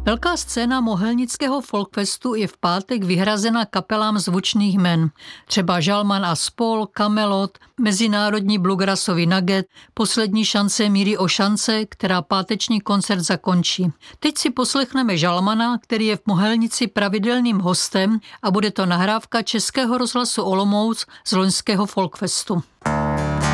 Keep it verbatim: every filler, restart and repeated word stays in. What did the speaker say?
Velká scéna mohelnického folkfestu je v pátek vyhrazena kapelám zvučných jmen. Třeba Žalman a spol, Kamelot, Mezinárodní bluegrassový nugget, Poslední šance Míry Ošance, která páteční koncert zakončí. Teď si poslechneme Žalmana, který je v Mohelnici pravidelným hostem a bude to nahrávka Českého rozhlasu Olomouc z loňského folkfestu.